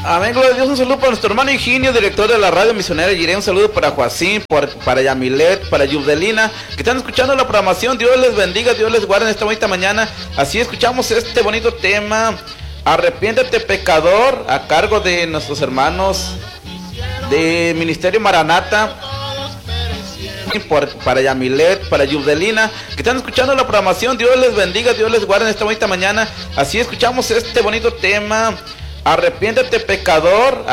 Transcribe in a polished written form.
Amén, gloria a Dios. Un saludo para nuestro hermano Higinio, director de la radio misionera Jiré. Un saludo para Joacín, para Yamilet, para Yubdelina, que están escuchando la programación. Dios les bendiga, Dios les guarde en esta bonita mañana. Así escuchamos este bonito tema, Arrepiéntete pecador, a cargo de nuestros hermanos de Ministerio Maranata. Para Yamilet, para Yubdelina, que están escuchando la programación. Dios les bendiga, Dios les guarde en esta bonita mañana. Así escuchamos este bonito tema, Arrepiéntete pecador.